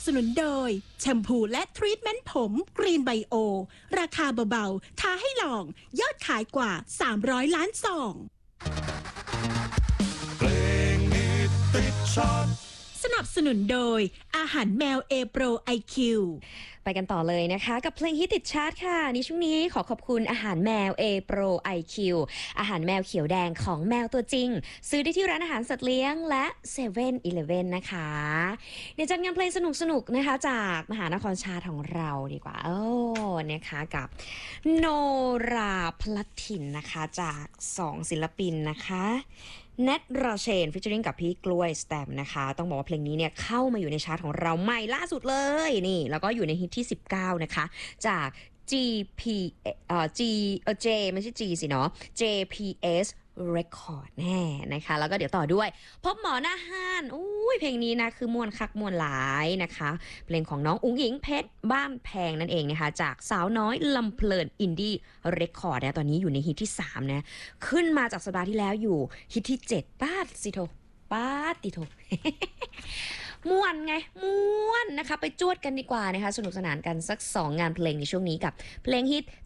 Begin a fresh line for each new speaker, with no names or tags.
สนุนโดยแชมพูและทรีทเมนต์ผมกรีนไบโอราคาเบาๆท้าให้ลองยอดขายกว่า300ล้านซอง
เพลงฮิตติดชาร์ต
สนับสนุนโดยอาหารแมวเอโปรไอคิว
ไปกันต่อเลยนะคะกับเพลงฮิตติดชาร์ตค่ะในช่วงนี้ขอขอบคุณอาหารแมว A Pro IQ อาหารแมวเขียวแดงของแมวตัวจริงซื้อได้ที่ร้านอาหารสัตว์เลี้ยงและ7-Eleven นะคะเดี๋ยวจัดงานเพลงสนุกๆนะคะจากมหานครชาติของเราดีกว่านะคะกับโนราพลัดถิ่นนะคะจาก2ศิลปินนะคะเนทราเชนฟีเจอริ่งกับพี่กล้วยสแตมนะคะต้องบอกว่าเพลงนี้เนี่ยเข้ามาอยู่ในชาร์ตของเราใหม่ล่าสุดเลยนี่แล้วก็อยู่ในฮิตที่19นะคะจาก J ไม่ใช่ G สิเนาะ JPS Record แน่นะคะแล้วก็เดี๋ยวต่อด้วยพบหมอหน้าห้านเพลงนี้นะคือมวนคักมวนหลายนะคะเพลงของน้องอุ๋งอิงเพชรบ้านแพงนั่นเองนะคะจากสาวน้อยลำเพลินอินดี้เรคคอร์ดนะตอนนี้อยู่ในฮิตที่3นะขึ้นมาจากสัปดาห์ที่แล้วอยู่ฮิตที่7ป้าติโท ม่วนไงม่วนนะคะไปจวดกันดีกว่านะคะสนุกสนานกันสัก2งานเพลงในช่วงนี้กับเพลงฮิต